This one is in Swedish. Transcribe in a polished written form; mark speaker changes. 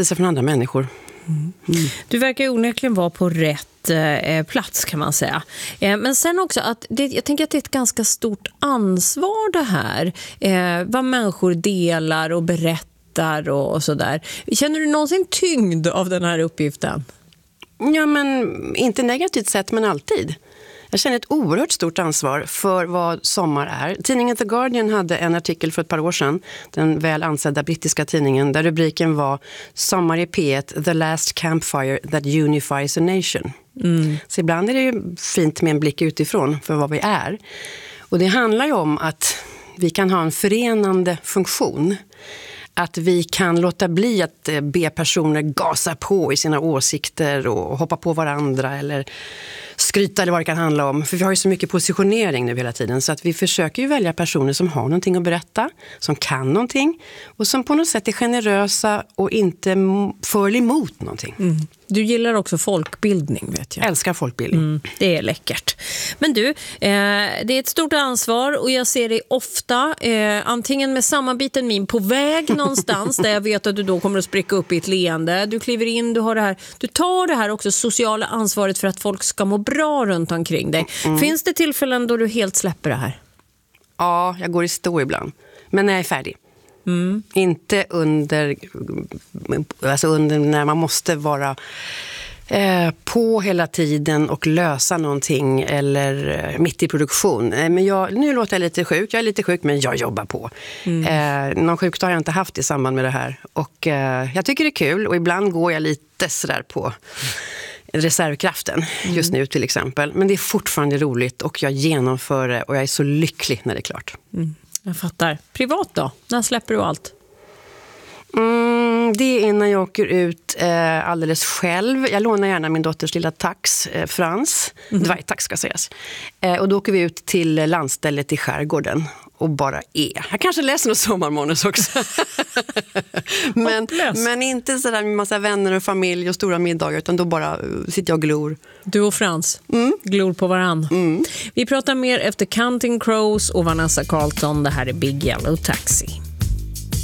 Speaker 1: berättelser från andra människor.
Speaker 2: Du verkar ju onekligen vara på rätt plats kan man säga. Men sen också att jag tänker att det är ett ganska stort ansvar det här. Vad människor delar och berättar och sådär. Känner du någonsin tyngd av den här uppgiften?
Speaker 1: Ja, men inte negativt sett, men alltid. Jag känner ett oerhört stort ansvar för vad sommar är. Tidningen The Guardian hade en artikel för ett par år sedan, den väl ansedda brittiska tidningen, där rubriken var Sommar i P1, the last campfire that unifies a nation. Så ibland är det ju fint med en blick utifrån för vad vi är. Och det handlar ju om att vi kan ha en förenande funktion. Att vi kan låta bli att be personer gasa på i sina åsikter och hoppa på varandra eller skryta eller vad det kan handla om. För vi har ju så mycket positionering nu hela tiden, så att vi försöker ju välja personer som har någonting att berätta, som kan någonting och som på något sätt är generösa och inte för emot någonting.
Speaker 2: Du gillar också folkbildning, vet jag.
Speaker 1: Jag älskar folkbildning.
Speaker 2: Det är läckert. Men du, det är ett stort ansvar och jag ser dig ofta antingen med sammanbiten min på väg någonstans där jag vet att du då kommer att spricka upp i ett leende. Du kliver in, du har det här. Du tar det här också sociala ansvaret för att folk ska må bra runt omkring dig. Finns det tillfällen då du helt släpper det här?
Speaker 1: Ja, jag går i stå ibland. Men när jag är färdig. Inte under när man måste vara på hela tiden och lösa någonting eller mitt i produktion. Men nu låter jag lite sjuk. Jag är lite sjuk, men jag jobbar på. Någon sjukdag har jag inte haft i samband med det här. Och jag tycker det är kul och ibland går jag lite sådär på reservkraften just nu till exempel. Men det är fortfarande roligt och jag genomför det och jag är så lycklig när det är klart.
Speaker 2: Jag fattar. Privat då? När släpper du allt?
Speaker 1: Det är innan jag åker ut alldeles själv. Jag lånar gärna min dotters lilla tax, Frans. Dvärgtax ska sägas. Och då åker vi ut till landstället i skärgården och bara är. Jag kanske läser något sommarmanus också. men inte sådär med massa vänner och familj och stora middagar, utan då bara sitter jag och glor.
Speaker 2: Du och Frans glor på varann. Vi pratar mer efter Counting Crows och Vanessa Carlton. Det här är Big Yellow Taxi.